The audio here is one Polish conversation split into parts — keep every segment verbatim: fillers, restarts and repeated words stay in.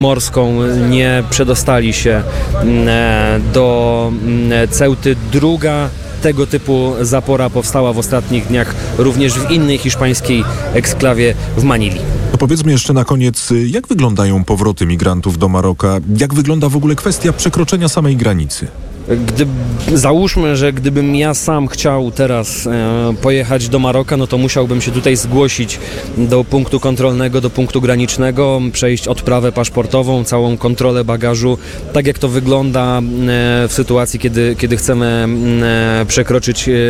morską nie przedostali się do Ceuty. Druga tego typu zapora powstała w ostatnich dniach również w innej hiszpańskiej eksklawie w Manili. To powiedzmy jeszcze na koniec, jak wyglądają powroty migrantów do Maroka? Jak wygląda w ogóle kwestia przekroczenia samej granicy? Gdy, załóżmy, że gdybym ja sam chciał teraz e, pojechać do Maroka, no to musiałbym się tutaj zgłosić do punktu kontrolnego, do punktu granicznego, przejść odprawę paszportową, całą kontrolę bagażu, tak jak to wygląda e, w sytuacji, kiedy, kiedy chcemy e, przekroczyć e,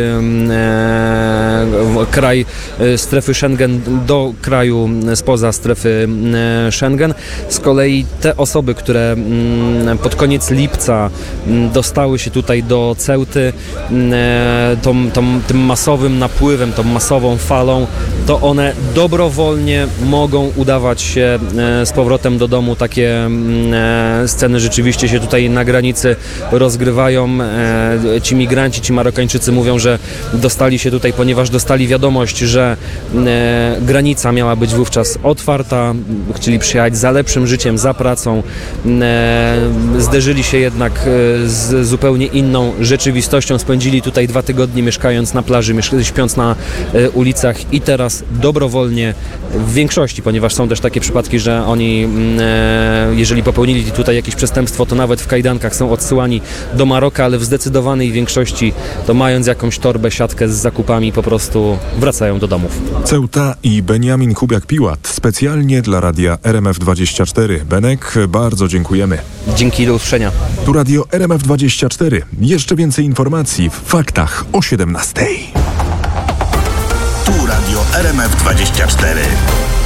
e, kraj e, strefy Schengen do kraju spoza strefy e, Schengen. Z kolei te osoby, które m, pod koniec lipca m, dostały się tutaj do Ceuty e, tą, tą, tym masowym napływem, tą masową falą, to one dobrowolnie mogą udawać się e, z powrotem do domu. Takie e, sceny rzeczywiście się tutaj na granicy rozgrywają. E, ci migranci, ci Marokańczycy mówią, że dostali się tutaj, ponieważ dostali wiadomość, że e, granica miała być wówczas otwarta, chcieli przyjechać za lepszym życiem, za pracą. E, zderzyli się jednak e, z zupełnie inną rzeczywistością. Spędzili tutaj dwa tygodnie mieszkając na plaży, mieszk- śpiąc na e, ulicach i teraz dobrowolnie w większości, ponieważ są też takie przypadki, że oni e, jeżeli popełnili tutaj jakieś przestępstwo, to nawet w kajdankach są odsyłani do Maroka, ale w zdecydowanej większości to mając jakąś torbę, siatkę z zakupami po prostu wracają do domów. Ceuta i Beniamin Kubiak-Piłat specjalnie dla radia R M F dwadzieścia cztery. Benek, bardzo dziękujemy. Dzięki, do usłyszenia. Tu radio R M F dwadzieścia cztery. Jeszcze więcej informacji w faktach o siedemnastej. Tu radio R M F dwadzieścia cztery.